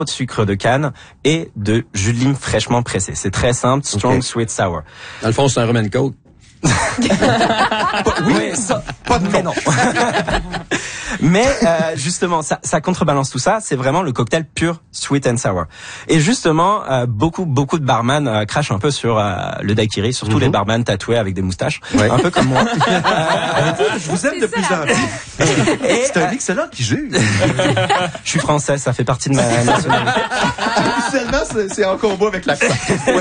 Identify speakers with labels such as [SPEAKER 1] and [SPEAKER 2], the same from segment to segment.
[SPEAKER 1] de sucre de canne et de jus de lime fraîchement pressé. C'est très simple, strong, sweet, sour.
[SPEAKER 2] Dans le fond, c'est un rum and coke.
[SPEAKER 1] Oui, ça, pas de mais non. Mais justement, ça contrebalance tout ça. C'est vraiment le cocktail pur sweet and sour. Et justement, beaucoup de barman crachent un peu sur le daiquiri, surtout les barman tatoués avec des moustaches, un peu comme moi.
[SPEAKER 3] Je vous aime de plus en plus. C'est un excellent qui juge.
[SPEAKER 1] Je suis français, ça fait partie de ma nationalité.
[SPEAKER 3] Officiellement, c'est en combo avec l'accent.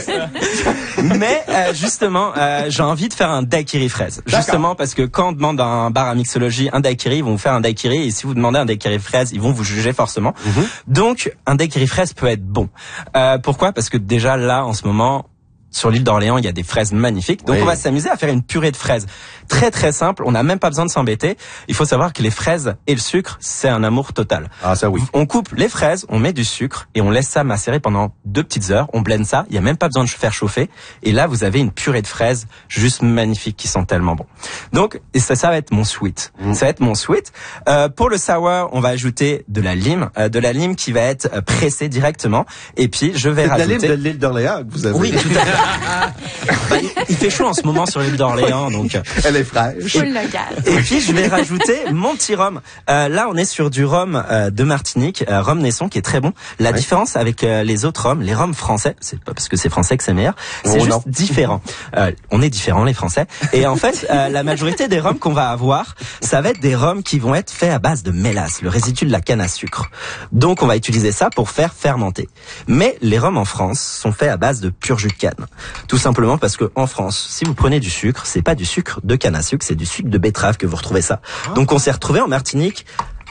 [SPEAKER 1] Mais justement, j'ai envie de faire un daiquiri fraise. Justement parce que quand on demande à un bar à mixologie un daiquiri, ils vont vous faire un daiquiri, et si vous demandez un daiquiri fraise, ils vont vous juger forcément. Donc un daiquiri fraise peut être bon. Pourquoi? Parce que déjà là en ce moment sur l'île d'Orléans, il y a des fraises magnifiques. Donc on va s'amuser à faire une purée de fraises. Très très simple, on n'a même pas besoin de s'embêter. Il faut savoir que les fraises et le sucre, c'est un amour total.
[SPEAKER 3] Ah ça oui.
[SPEAKER 1] On coupe les fraises, on met du sucre et on laisse ça macérer pendant 2 petites heures. On blende ça, il y a même pas besoin de faire chauffer. Et là, vous avez une purée de fraises juste magnifique qui sent tellement bon. Donc et ça va être mon sweet. Ça va être mon sweet. Pour le sour, on va ajouter de la lime qui va être pressée directement. Et puis je vais rajouter
[SPEAKER 3] de la lime de l'île d'Orléans que vous avez.
[SPEAKER 1] Oui, tout à fait. Il fait chaud en ce moment sur l'île d'Orléans, donc
[SPEAKER 3] elle est fraîche.
[SPEAKER 1] Et puis je vais rajouter mon petit rhum. Là, on est sur du rhum de Martinique, rhum Naisson, qui est très bon. La différence avec les autres rhums, les rhums français, c'est pas parce que c'est français que c'est meilleur, c'est juste différent. On est différents les Français. Et en fait, la majorité des rhums qu'on va avoir, ça va être des rhums qui vont être faits à base de mélasse, le résidu de la canne à sucre. Donc on va utiliser ça pour faire fermenter. Mais les rhums en France sont faits à base de pur jus de canne. Tout simplement parce que en France, si vous prenez du sucre, c'est pas du sucre de canne à sucre, c'est du sucre de betterave que vous retrouvez ça. Donc on s'est retrouvé en Martinique,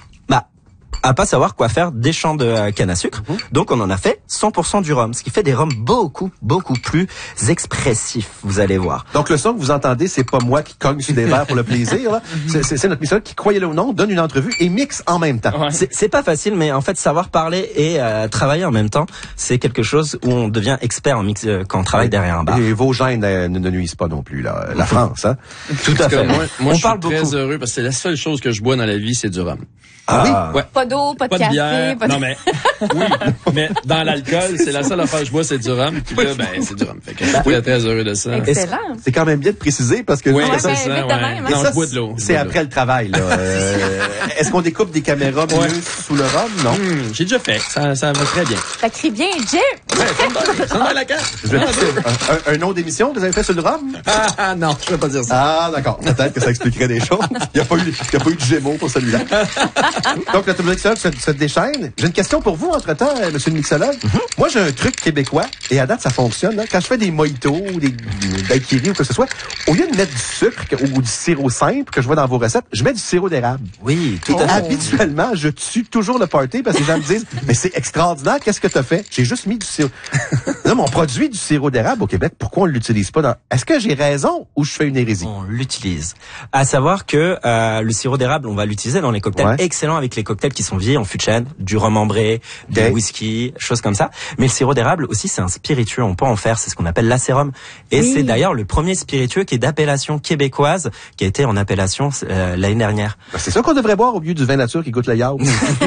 [SPEAKER 1] à pas savoir quoi faire des champs de canne à sucre. Donc on en a fait 100% du rhum, ce qui fait des rhums beaucoup plus expressifs, vous allez voir.
[SPEAKER 3] Donc le son que vous entendez, c'est pas moi qui cogne sur des verres pour le plaisir, là. C'est notre mixologue qui, croyez-le ou non, donne une entrevue et mixe en même temps.
[SPEAKER 1] C'est pas facile, mais en fait savoir parler et travailler en même temps, c'est quelque chose où on devient expert en mix quand on travaille derrière un bar.
[SPEAKER 3] Et vos gènes ne nuisent pas non plus, là. La France, hein.
[SPEAKER 2] Tout à fait. Moi on je suis très heureux parce que c'est la seule chose que je bois dans la vie, c'est du rhum.
[SPEAKER 3] Ah oui?
[SPEAKER 2] Ouais.
[SPEAKER 4] Pas d'eau, pas de café,
[SPEAKER 2] bière.
[SPEAKER 4] pas de...
[SPEAKER 2] Non, mais, oui, mais dans l'alcool, c'est la seule affaire que je bois, c'est du rhum. Puis là, c'est du rhum. Fait que je suis très, très heureux de ça.
[SPEAKER 4] Excellent.
[SPEAKER 3] C'est quand même bien de préciser parce que...
[SPEAKER 2] Oui,
[SPEAKER 4] c'est
[SPEAKER 2] ça.
[SPEAKER 4] vite de même, hein.
[SPEAKER 2] Non, je bois de l'eau.
[SPEAKER 3] C'est après le travail, là. Est-ce qu'on découpe des caméras mieux sous le rhum? Non.
[SPEAKER 2] J'ai déjà fait. Ça va très bien.
[SPEAKER 4] Ça crie bien, Jim!
[SPEAKER 2] Ouais, ça va la carte.
[SPEAKER 3] Un nom d'émission que vous avez fait sur le rhum?
[SPEAKER 2] Ah, non, je vais pas dire ça.
[SPEAKER 3] Ah, d'accord. Peut-être que ça expliquerait des choses. Il n'y a pas eu de Gémeaux pour celui-là. Donc, le mixologue se déchaîne. J'ai une question pour vous, entre-temps, monsieur le mixologue. Moi, j'ai un truc québécois, et à date, ça fonctionne. Là. Quand je fais des mojitos ou des daiquiris ou quoi que ce soit, au lieu de mettre du sucre ou du sirop simple que je vois dans vos recettes, je mets du sirop d'érable.
[SPEAKER 1] Oui, tout à fait.
[SPEAKER 3] Habituellement, je tue toujours le party parce que les gens me disent « Mais c'est extraordinaire, qu'est-ce que t'as fait? » J'ai juste mis du sirop. Non, mais on produit du sirop d'érable au Québec. Pourquoi on l'utilise pas dans... Est-ce que j'ai raison ou je fais une hérésie?
[SPEAKER 1] On l'utilise. À savoir que le sirop d'érable, on va l'utiliser dans les cocktails excellents avec les cocktails qui sont vieillis en fût de chêne, du rhum ambré, du whisky, choses comme ça. Mais le sirop d'érable aussi, c'est un spiritueux. On peut en faire, c'est ce qu'on appelle l'acérum. Et c'est d'ailleurs le premier spiritueux qui est d'appellation québécoise, qui a été en appellation l'année dernière.
[SPEAKER 3] C'est ça qu'on devrait boire au lieu du vin nature qui goûte le yaourt.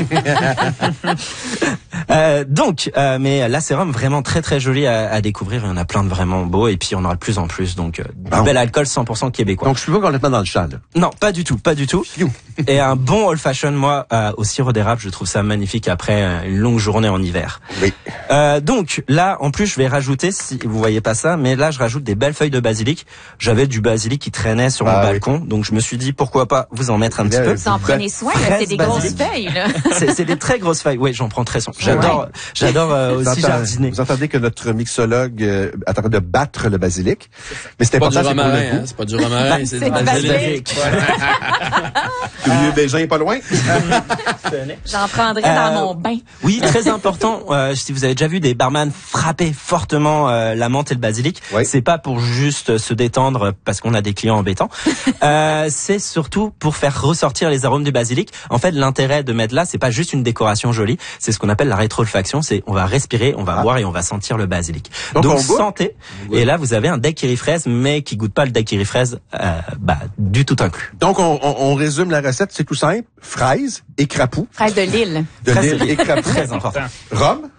[SPEAKER 1] Mais l'acérum, vraiment très très joli à découvrir. Il y en a plein de vraiment beaux. Et puis on aura de plus en plus. Donc du bel alcool 100% québécois.
[SPEAKER 3] Donc je suis pas complètement dans le champ, là.
[SPEAKER 1] Non, pas du tout. Et un bon old fashion, moi, au sirop d'érable, je trouve ça magnifique après une longue journée en hiver.
[SPEAKER 3] Oui.
[SPEAKER 1] Donc là, en plus, je vais rajouter, si vous voyez pas ça, mais là, je rajoute des belles feuilles de basilic. J'avais du basilic qui traînait sur mon balcon, donc je me suis dit pourquoi pas vous en mettre un petit peu.
[SPEAKER 4] Vous en prenez soin, là, c'est des grosses feuilles, là.
[SPEAKER 1] C'est des très grosses feuilles. Oui, j'en prends très soin. J'adore aussi jardiner.
[SPEAKER 3] Vous entendez que notre mixologue est en train de battre le basilic, mais c'était
[SPEAKER 2] pas
[SPEAKER 3] important.
[SPEAKER 2] Du romarin, c'est pas du romarin, c'est du basilic.
[SPEAKER 3] Le vieux Bégin est pas loin.
[SPEAKER 4] J'en prendrais dans mon bain.
[SPEAKER 1] Oui, très important. Si vous avez déjà vu des barman frapper fortement la menthe et le basilic, c'est pas pour juste se détendre parce qu'on a des clients embêtants. C'est surtout pour faire ressortir les arômes du basilic. En fait, l'intérêt de mettre là, c'est pas juste une décoration jolie, c'est ce qu'on appelle la rétro-olfaction. C'est on va respirer, on va boire et on va sentir le basilic. Donc sentez. Et là, vous avez un daiquiri fraise, mais qui goûte pas le daiquiri fraise, du tout inclus.
[SPEAKER 3] Donc on résume la recette, c'est tout simple. Fraises et crapou.
[SPEAKER 4] Fraises de Lille.
[SPEAKER 3] De Lille et crapou.
[SPEAKER 1] Très important.
[SPEAKER 3] Rhum.